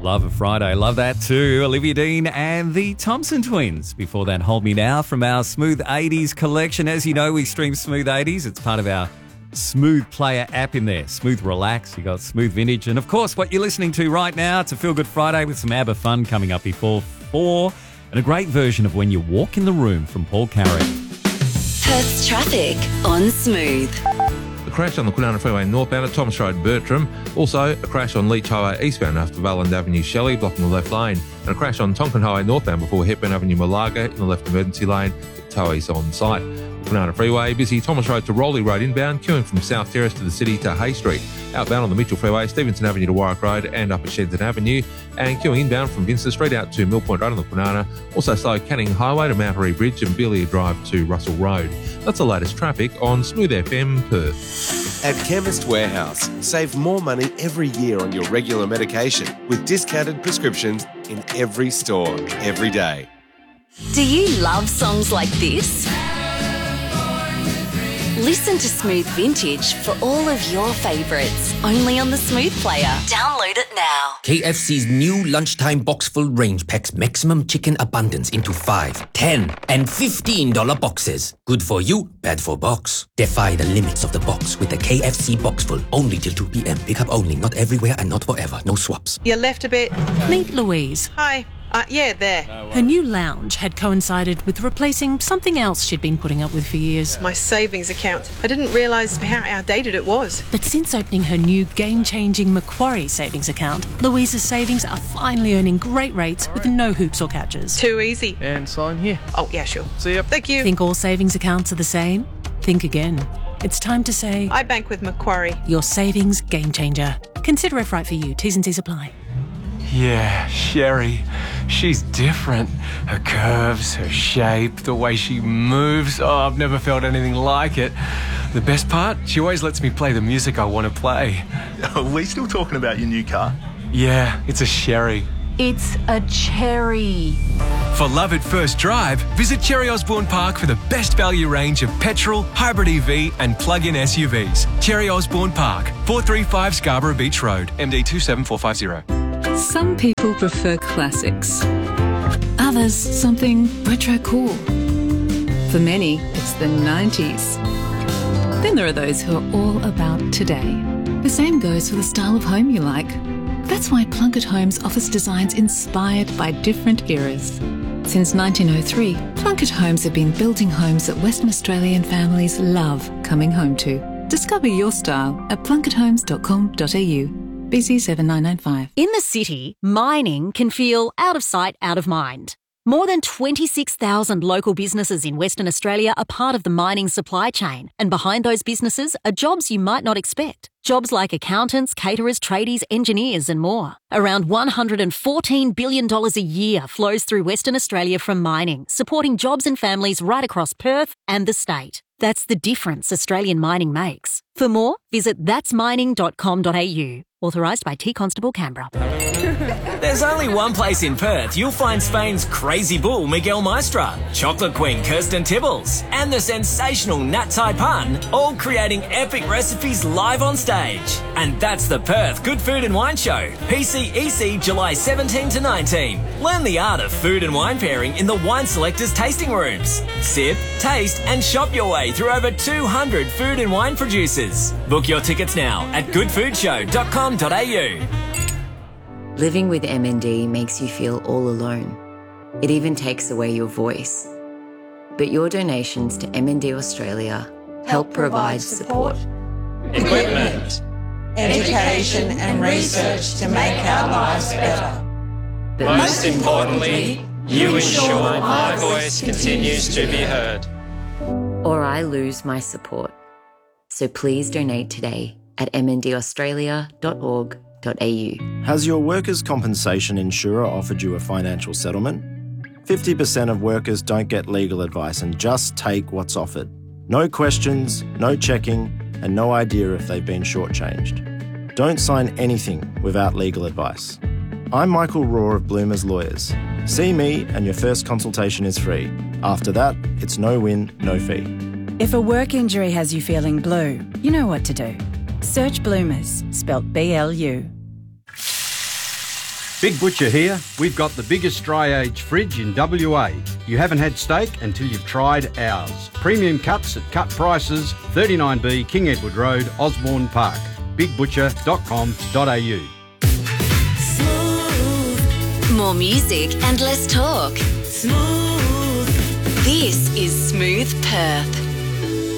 Love a Friday. Love that too. Olivia Dean and the Thompson Twins. Before that, Hold Me Now from our Smooth 80s collection. As you know, we stream Smooth 80s. It's part of our Smooth Player app in there. Smooth Relax. You got Smooth Vintage. And of course, what you're listening to right now, it's a Feel Good Friday with some ABBA fun coming up before 4. And a great version of When You Walk in the Room from Paul Carey. Perth's traffic on Smooth. A crash on the Kwinana Freeway northbound at Thomas Road, Bertram. Also, a crash on Leach Highway eastbound after Valand Avenue, Shelley, blocking the left lane. And a crash on Tonkin Highway northbound before Hepburn Avenue, Malaga, in the left emergency lane, with towies on site. Kwinana Freeway, busy Thomas Road to Rowley Road inbound, queuing from South Terrace to the city to Hay Street. Outbound on the Mitchell Freeway, Stevenson Avenue to Warwick Road and up at Shenton Avenue. And queuing inbound from Vinster Street out to Mill Point Road on the Kwinana. Also slow Canning Highway to Mount Aree Bridge and Belia Drive to Russell Road. That's the latest traffic on Smooth FM Perth. At Chemist Warehouse, save more money every year on your regular medication with discounted prescriptions in every store, every day. Do you love songs like this? Listen to Smooth Vintage for all of your favourites, only on the Smooth Player. Download it now. KFC's new lunchtime box-full range packs maximum chicken abundance into 5, 10 and $15 boxes. Good for you, bad for box. Defy the limits of the box with the KFC box-full, only till 2 p.m. Pick up only, not everywhere and not forever. No swaps. You left a bit. Meet Louise. Hi. Yeah, there. Her new lounge had coincided with replacing something else she'd been putting up with for years. My savings account. I didn't realise how outdated it was. But since opening her new game-changing Macquarie savings account, Louise's savings are finally earning great rates with no hoops or catches. Too easy. And sign here. Oh, yeah, sure. See ya. Thank you. Think all savings accounts are the same? Think again. It's time to say... I bank with Macquarie. Your savings game changer. Consider if right for you. T's and C's apply. Yeah, Sherry. She's different. Her curves, her shape, the way she moves. Oh, I've never felt anything like it. The best part? She always lets me play the music I want to play. Are we still talking about your new car? Yeah, it's a Sherry. It's a cherry. For love at first drive, visit Cherry Osborne Park for the best value range of petrol, hybrid EV and plug-in SUVs. Cherry Osborne Park, 435 Scarborough Beach Road, MD 27450. Some people prefer classics. Others, something retro cool. For many, it's the 90s. Then there are those who are all about today. The same goes for the style of home you like. That's why Plunkett Homes offers designs inspired by different eras. Since 1903, Plunkett Homes have been building homes that Western Australian families love coming home to. Discover your style at plunketthomes.com.au. BC 7995. In the city, mining can feel out of sight, out of mind. More than 26,000 local businesses in Western Australia are part of the mining supply chain, and behind those businesses are jobs you might not expect. Jobs like accountants, caterers, tradies, engineers and more. Around $114 billion a year flows through Western Australia from mining, supporting jobs and families right across Perth and the state. That's the difference Australian mining makes. For more, visit that'smining.com.au. Authorised by T Constable Canberra. There's only one place in Perth you'll find Spain's crazy bull Miguel Maestra, chocolate queen Kirsten Tibbles, and the sensational Nat Tai Pun, all creating epic recipes live on stage. And that's the Perth Good Food and Wine Show, PCEC July 17 to 19. Learn the art of food and wine pairing in the Wine Selectors tasting rooms. Sip, taste and shop your way through over 200 food and wine producers. Book your tickets now at goodfoodshow.com.au. Living with MND makes you feel all alone. It even takes away your voice. But your donations to MND Australia help provide support, equipment, education and research to make our lives better. But most importantly, you ensure my voice continues to be heard. Or I lose my support. So please donate today at mndaustralia.org.au. Has your workers' compensation insurer offered you a financial settlement? 50% of workers don't get legal advice and just take what's offered. No questions, no checking, and no idea if they've been shortchanged. Don't sign anything without legal advice. I'm Michael Raw of Bloomers Lawyers. See me and your first consultation is free. After that, it's no win, no fee. If a work injury has you feeling blue, you know what to do. Search Bloomers, spelt BLU. Big Butcher here. We've got the biggest dry age fridge in WA. You haven't had steak until you've tried ours. Premium cuts at cut prices, 39B King Edward Road, Osborne Park. bigbutcher.com.au. More music and less talk. Smooth. This is Smooth Perth.